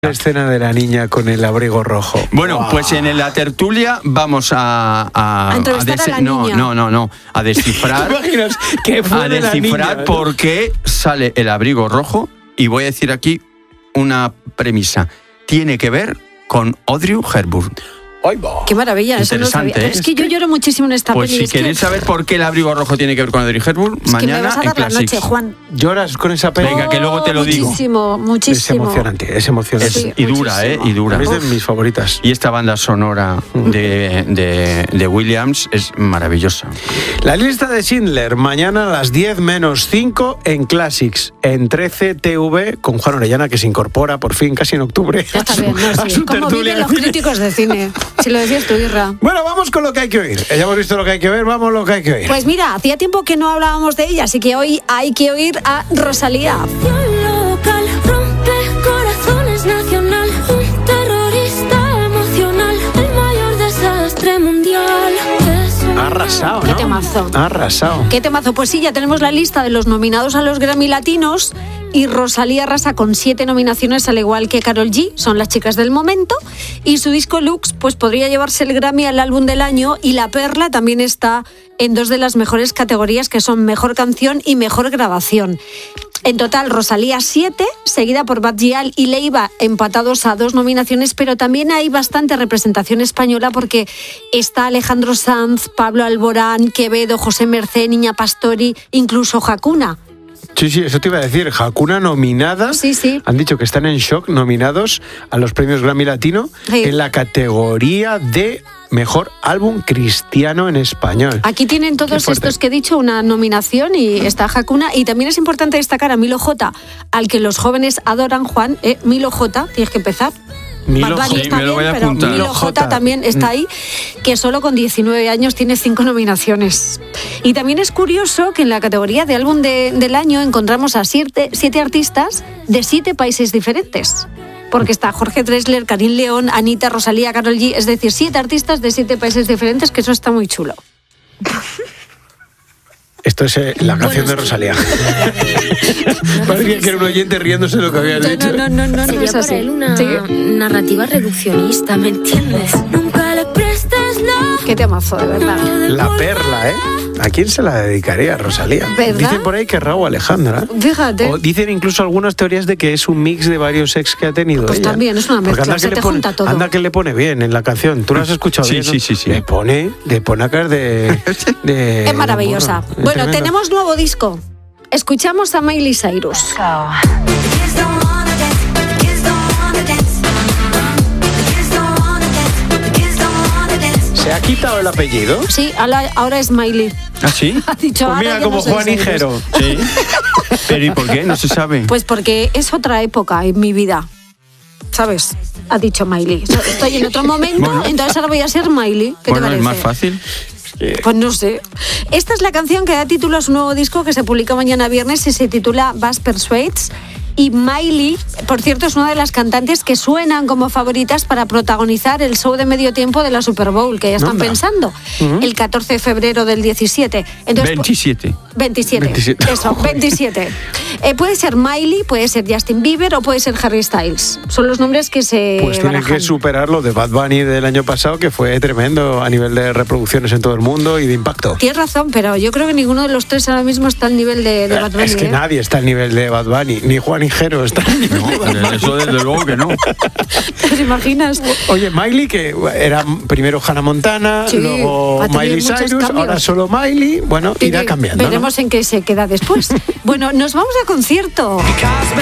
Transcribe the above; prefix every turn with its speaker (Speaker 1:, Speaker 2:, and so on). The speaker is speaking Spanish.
Speaker 1: La escena de la niña con el abrigo rojo.
Speaker 2: Bueno,
Speaker 1: ¡wow!
Speaker 2: Pues en la tertulia vamos
Speaker 3: a entrevistar a la niña.
Speaker 2: No, a descifrar.
Speaker 1: ¿Te imaginas qué fue
Speaker 2: a
Speaker 1: de la
Speaker 2: descifrar
Speaker 1: niña,
Speaker 2: por qué sale el abrigo rojo, y voy a decir aquí una premisa. Tiene que ver con Audrey Hepburn.
Speaker 1: ¡Ay, va!
Speaker 3: Qué maravilla, eso no sabía.
Speaker 2: Interesante, ¿eh?
Speaker 3: Es que yo lloro muchísimo en esta
Speaker 2: Pues
Speaker 3: peli.
Speaker 2: si queréis saber por qué el abrigo rojo tiene que ver con Audrey Hepburn,
Speaker 3: es que me
Speaker 2: mañana
Speaker 3: vas a
Speaker 2: en
Speaker 3: dar la
Speaker 2: Classics.
Speaker 3: noche, Juan.
Speaker 1: ¿Lloras con esa peli?
Speaker 2: Venga, que luego te lo digo.
Speaker 3: Muchísimo.
Speaker 1: Es emocionante, es emocionante.
Speaker 3: Sí,
Speaker 2: Y dura,
Speaker 3: muchísimo.
Speaker 2: y dura.
Speaker 1: Es de mis favoritas.
Speaker 2: Y esta banda sonora de Williams es maravillosa.
Speaker 1: La lista de Schindler, mañana a las 10 menos 5 en Classics, en 13 TV, con Juan Orellana, que se incorpora por fin, casi en octubre.
Speaker 3: Ya está bien, no,
Speaker 1: a
Speaker 3: sí.
Speaker 1: su
Speaker 3: ¿Cómo
Speaker 1: tertulia
Speaker 3: viven
Speaker 1: de
Speaker 3: los
Speaker 1: cine.
Speaker 3: críticos de cine? Si lo decías tú, Irra.
Speaker 1: Bueno, vamos con lo que hay que oír. Ya hemos visto lo que hay que ver, vamos a lo que hay que oír.
Speaker 3: Pues mira, hacía tiempo que no hablábamos de ella, así que hoy hay que oír a Rosalía.
Speaker 4: Local, rompe corazones, nacional, un terrorista emocional, el mayor desastre mundial.
Speaker 1: Ha arrasado, ¿no?
Speaker 3: Qué temazo.
Speaker 1: Ha arrasado.
Speaker 3: ¿Qué temazo? Pues sí, ya tenemos la lista de los nominados a los Grammy Latinos y Rosalía arrasa con 7 nominaciones, al igual que Karol G, son las chicas del momento, y su disco Lux pues podría llevarse el Grammy al álbum del año, y La Perla también está en 2 de las mejores categorías, que son Mejor Canción y Mejor Grabación. En total, Rosalía 7, seguida por Bad Gyal y Leiva, empatados a 2 nominaciones, pero también hay bastante representación española porque está Alejandro Sanz, Pablo Alborán, Quevedo, José Mercé, Niña Pastori, incluso Hakuna.
Speaker 1: Sí, eso te iba a decir. Hakuna nominada.
Speaker 3: Sí.
Speaker 1: Han dicho que están en shock, nominados a los premios Grammy Latino
Speaker 3: Sí.
Speaker 1: en la categoría de Mejor Álbum Cristiano en Español.
Speaker 3: Aquí tienen todos
Speaker 1: Qué fuerte.
Speaker 3: estos que he dicho una nominación y está Hakuna. Y también es importante destacar a Milo J, al que los jóvenes adoran, Juan. Milo J, tienes que empezar.
Speaker 1: Milo
Speaker 3: Bad Bunny
Speaker 2: J.
Speaker 3: está
Speaker 2: me lo voy a
Speaker 3: bien, pero
Speaker 2: apuntar.
Speaker 3: Milo J también está ahí, que solo con 19 años tiene 5 nominaciones. Y también es curioso que en la categoría de álbum del año encontramos a 7 artistas de 7 países diferentes. Porque está Jorge Drexler, Karim León, Anita, Rosalía, Karol G, es decir, 7 artistas de 7 países diferentes, que eso está muy chulo.
Speaker 1: Esto es la canción de Rosalía. Parecía que era un oyente riéndose de lo que habías dicho.
Speaker 3: No
Speaker 4: Sería
Speaker 3: es
Speaker 4: para
Speaker 3: así.
Speaker 4: él una
Speaker 3: Sí.
Speaker 4: narrativa reduccionista, ¿me entiendes? Nunca le prestes la...
Speaker 3: Qué temazo, de verdad.
Speaker 1: La Perla, ¿eh? ¿A quién se la dedicaría Rosalía?
Speaker 3: ¿Verdad?
Speaker 1: Dicen por ahí que Raúl Alejandra.
Speaker 3: Fíjate.
Speaker 1: O dicen incluso algunas teorías de que es un mix de varios ex que ha tenido
Speaker 3: Pues
Speaker 1: ella.
Speaker 3: también, es una
Speaker 1: Porque
Speaker 3: mezcla,
Speaker 1: anda
Speaker 3: se
Speaker 1: que
Speaker 3: te
Speaker 1: le pone,
Speaker 3: junta todo.
Speaker 1: Anda que le pone bien en la canción. ¿Tú lo has escuchado
Speaker 2: Sí,
Speaker 1: bien?
Speaker 2: sí, sí, sí.
Speaker 1: Le pone a caer de
Speaker 3: Es maravillosa. Bueno,
Speaker 1: tremendo.
Speaker 3: tenemos nuevo disco. Escuchamos a Miley Cyrus.
Speaker 1: ¿Se ha quitado el apellido?
Speaker 3: Sí, ahora es Miley.
Speaker 2: ¿Ah, sí?
Speaker 3: Ha dicho
Speaker 1: Pues
Speaker 3: ahora
Speaker 1: mira,
Speaker 3: ya
Speaker 1: como
Speaker 3: no soy
Speaker 1: Juan
Speaker 3: Cyrus.
Speaker 1: Hijero.
Speaker 2: Sí. Pero ¿y por qué? No se sabe.
Speaker 3: Pues porque es otra época en mi vida. ¿Sabes? Ha dicho Miley. Estoy en otro momento,
Speaker 2: Bueno.
Speaker 3: entonces ahora voy a ser Miley. ¿Qué
Speaker 2: Bueno,
Speaker 3: te
Speaker 2: es
Speaker 3: parece?
Speaker 2: más fácil.
Speaker 3: Pues no sé. Esta es la canción que da título a su nuevo disco, que se publica mañana viernes y se titula Bass Persuades. Y Miley, por cierto, es una de las cantantes que suenan como favoritas para protagonizar el show de medio tiempo de la Super Bowl, que ya están
Speaker 1: Anda.
Speaker 3: pensando, el 14 de febrero del 17. Entonces,
Speaker 2: 27.
Speaker 3: 27. Eso, 27. Puede ser Miley, puede ser Justin Bieber o puede ser Harry Styles. Son los nombres que se
Speaker 1: Pues tienen
Speaker 3: barajan.
Speaker 1: que superar lo de Bad Bunny del año pasado, que fue tremendo a nivel de reproducciones en todo el mundo y de impacto.
Speaker 3: Tienes razón, pero yo creo que ninguno de los tres ahora mismo está al nivel de Bad Bunny.
Speaker 1: Es que
Speaker 3: ¿eh?
Speaker 1: nadie está al nivel de Bad Bunny, ni Juan Hijero está al nivel de Bad Bunny.
Speaker 2: Eso desde luego que no.
Speaker 3: ¿Te imaginas?
Speaker 1: Oye, Miley, que era primero Hannah Montana,
Speaker 3: Sí,
Speaker 1: luego
Speaker 3: ha tenido
Speaker 1: Miley
Speaker 3: muchos
Speaker 1: Cyrus,
Speaker 3: cambios.
Speaker 1: ahora solo Miley, bueno, irá cambiando, ¿no?
Speaker 3: Veremos en qué se queda después. Bueno, nos vamos a concierto.